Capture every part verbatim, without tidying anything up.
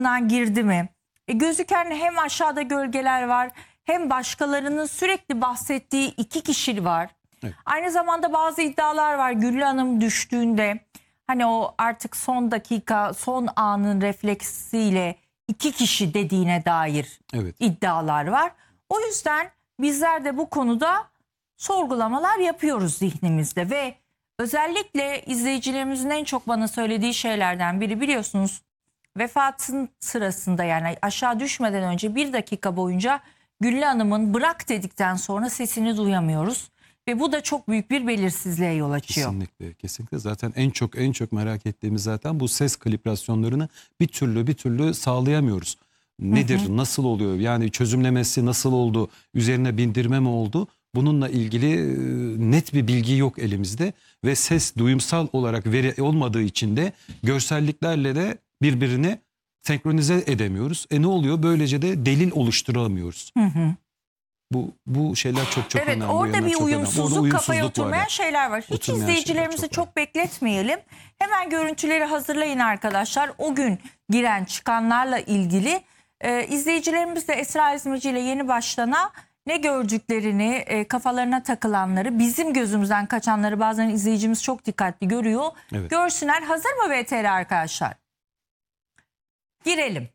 hayatından girdi mi? E, gözüken hem aşağıda gölgeler var, hem başkalarının sürekli bahsettiği iki kişi var. Evet. Aynı zamanda bazı iddialar var. Güllü Hanım düştüğünde hani o artık son dakika, son anın refleksiyle iki kişi dediğine dair evet. iddialar var. O yüzden bizler de bu konuda sorgulamalar yapıyoruz zihnimizde ve özellikle izleyicilerimizin en çok bana söylediği şeylerden biri, biliyorsunuz, vefatın sırasında, yani aşağı düşmeden önce bir dakika boyunca Güllü Hanım'ın bırak dedikten sonra sesini duyamıyoruz. Ve bu da çok büyük bir belirsizliğe yol açıyor. Kesinlikle, kesinlikle. Zaten en çok en çok merak ettiğimiz zaten bu ses kalibrasyonlarını bir türlü bir türlü sağlayamıyoruz. Nedir, hı hı. nasıl oluyor? Yani çözümlemesi nasıl oldu? Üzerine bindirme mi oldu? Bununla ilgili net bir bilgi yok elimizde ve ses duyumsal olarak veri olmadığı için de görselliklerle de birbirini senkronize edemiyoruz. E ne oluyor? Böylece de delil oluşturamıyoruz. Hı hı. Bu bu şeyler çok çok evet, önemli. Evet, orada bir uyumsuzluk, orada kafaya oturmayan var şeyler var. Hiç Oturmayan izleyicilerimizi çok, çok bekletmeyelim. Hemen görüntüleri hazırlayın arkadaşlar. O gün giren çıkanlarla ilgili e, izleyicilerimiz de Esra İzmirci ile Yeni Baştan'a ne gördüklerini, e, kafalarına takılanları, bizim gözümüzden kaçanları bazen izleyicimiz çok dikkatli görüyor. Evet. Görsünler. Hazır mı V T R arkadaşlar? Girelim.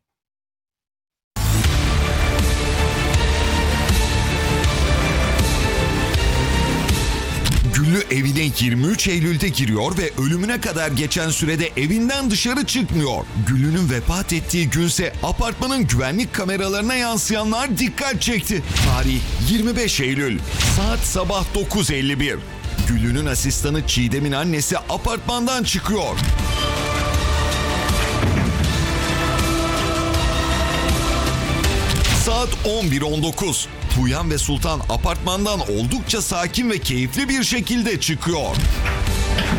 Güllü evine yirmi üç Eylül'de giriyor ve ölümüne kadar geçen sürede evinden dışarı çıkmıyor. Güllü'nün vefat ettiği günse apartmanın güvenlik kameralarına yansıyanlar dikkat çekti. Tarih yirmi beş Eylül, saat sabah dokuz elli bir. Güllü'nün asistanı Çiğdem'in annesi apartmandan çıkıyor. Saat on bir on dokuz. Tuğyan ve Sultan apartmandan oldukça sakin ve keyifli bir şekilde çıkıyor.